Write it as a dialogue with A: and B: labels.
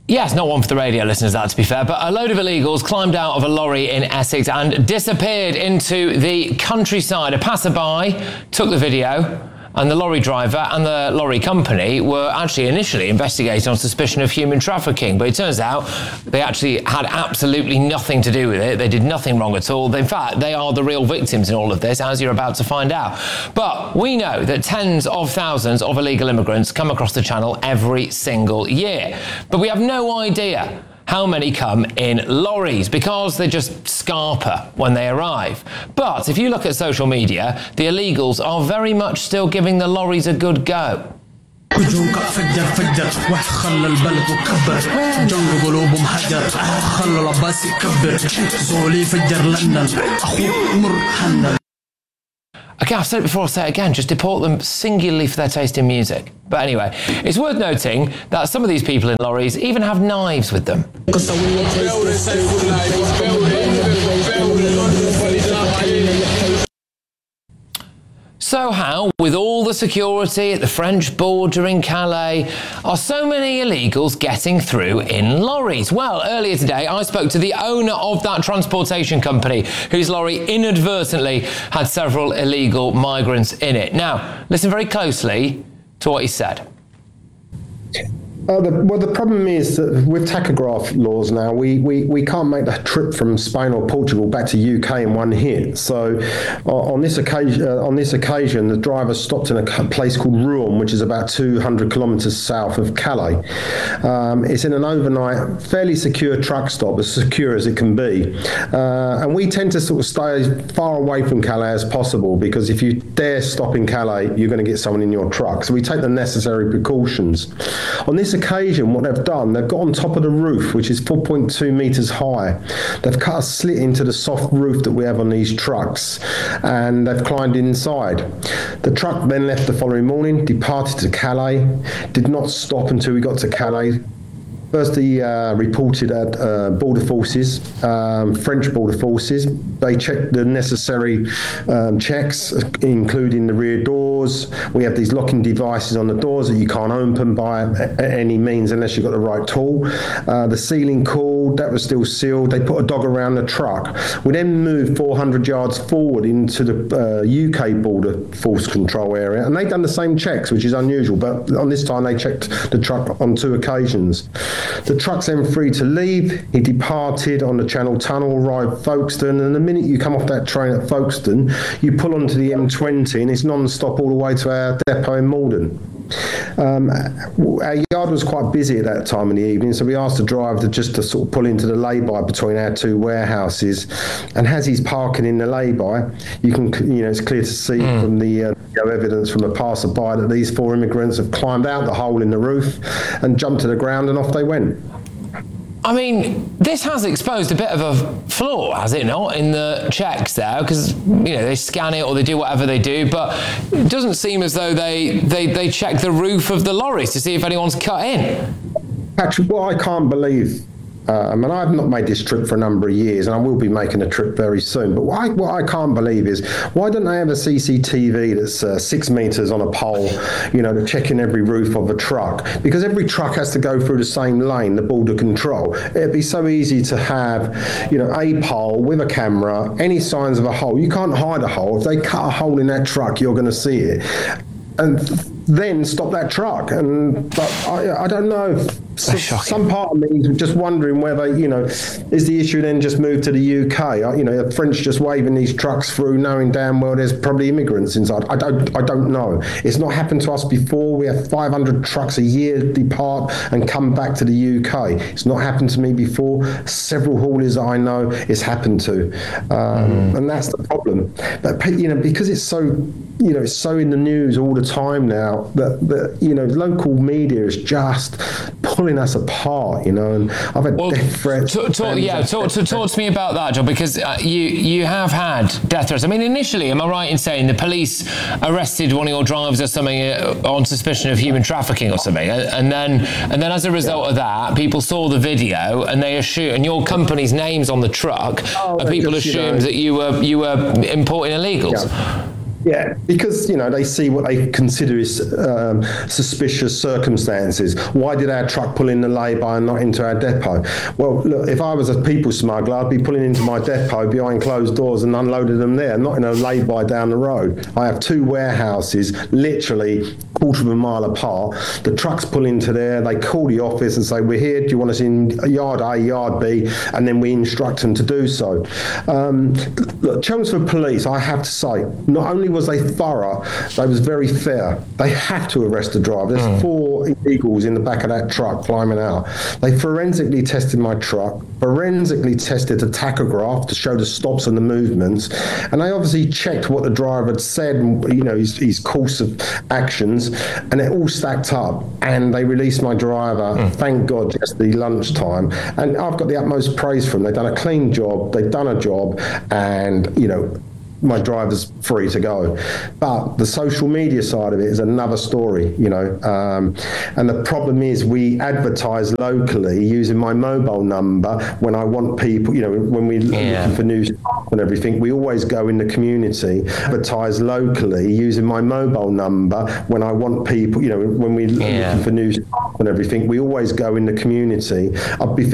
A: Yes, not one for the radio listeners, that to be fair, but a load of illegals climbed out of a lorry in Essex and disappeared into the countryside. A passerby took the video, and the lorry driver and the lorry company were actually initially investigated on suspicion of human trafficking, but it turns out they actually had absolutely nothing to do with it. They did nothing wrong at all. In fact, they are the real victims in all of this, as you're about to find out. But we know that tens of thousands of illegal immigrants come across the channel every single year, but we have no idea how many come in lorries because they just scarper when they arrive. But if you look at social media, the illegals are very much still giving the lorries a good go. Okay, I've said it before, I'll say it again, just deport them singularly for their taste in music. But anyway, it's worth noting that some of these people in lorries even have knives with them. So how, with all the security at the French border in Calais, are so many illegals getting through in lorries? Well, earlier today, I spoke to the owner of that transportation company whose lorry inadvertently had several illegal migrants in it. Now, listen very closely to what he said.
B: The problem is that with tachograph laws now, we can't make the trip from Spain or Portugal back to UK in one hit. So on this occasion, the driver stopped in a place called Rouen, which is about 200 kilometres south of Calais. It's in an overnight, fairly secure truck stop, as secure as it can be. And we tend to sort of stay far away from Calais as possible, because if you dare stop in Calais, you're going to get someone in your truck. So we take the necessary precautions. On this occasion, what they've done, they've got on top of the roof, which is 4.2 metres high. They've cut a slit into the soft roof that we have on these trucks, and they've climbed inside. The truck then left the following morning, departed to Calais, did not stop until we got to Calais. First, he reported at border forces, French border forces. They checked the necessary checks, including the rear doors. We have these locking devices on the doors that you can't open by any means unless you've got the right tool. The ceiling cooled, that was still sealed. They put a dog around the truck. We then moved 400 yards forward into the UK border force control area, and they've done the same checks, which is unusual, but on this time they checked the truck on 2 occasions. The truck's then free to leave. He departed on the Channel Tunnel, arrived Folkestone, and the minute you come off that train at Folkestone, you pull onto the M20 and it's non-stop all the way to our depot in Malden. Our yard was quite busy at that time in the evening, so we asked the driver to sort of pull into the lay-by between our 2 warehouses. And as he's parking in the lay-by, it's clear to see from the evidence from the passerby that these 4 immigrants have climbed out the hole in the roof and jumped to the ground, and off they went.
A: I mean, this has exposed a bit of a flaw, has it not, in the checks there? Because, they scan it or they do whatever they do, but it doesn't seem as though they check the roof of the lorries to see if anyone's cut in.
B: Patrick, what I can't believe, I've not made this trip for a number of years, and I will be making a trip very soon, but what I can't believe is, why don't they have a CCTV that's 6 metres on a pole, to check in every roof of a truck? Because every truck has to go through the same lane, the border control. It'd be so easy to have, a pole with a camera, any signs of a hole. You can't hide a hole. If they cut a hole in that truck, you're going to see it. And then stop that truck. But I don't know. Some part of me is just wondering whether, is the issue then just moved to the UK? The French just waving these trucks through, knowing damn well there's probably immigrants inside. I don't know. It's not happened to us before. We have 500 trucks a year depart and come back to the UK. It's not happened to me before. Several haulers that I know it's happened to, and that's the problem. But because it's so, it's so in the news all the time now that local media is just pulling us apart, and I've had death threats.
A: Talk to me about that, John, because you have had death threats. I mean, initially, am I right in saying the police arrested one of your drivers or something on suspicion of human trafficking or something, and then as a result of that, people saw the video and they assumed, and your company's name's on the truck, and people assumed that you were importing illegals.
B: Yeah. Yeah, because, they see what they consider is suspicious circumstances. Why did our truck pull in the lay-by and not into our depot? Well, look, if I was a people smuggler, I'd be pulling into my depot behind closed doors and unloading them there, not in a lay-by down the road. I have 2 warehouses, literally a quarter of a mile apart. The trucks pull into there, they call the office and say, we're here, do you want us in yard A, yard B? And then we instruct them to do so. Look, Chelmsford Police, I have to say, not only was they thorough, they was very fair. They have to arrest the driver. There's 4 illegals in the back of that truck climbing out. They forensically tested my truck, forensically tested the tachograph to show the stops and the movements, and they obviously checked what the driver had said, his course of actions, and it all stacked up, and they released my driver, thank God, just the lunchtime, and I've got the utmost praise for them. They've done a clean job, they've done a job, and, my driver's free to go. But the social media side of it is another story, and the problem is we advertise locally using my mobile number when I want people, when we're looking for new stuff and everything, we always go in the community, advertise locally using my mobile number when I want people, when we're looking for new stuff and everything, we always go in the community. I'd be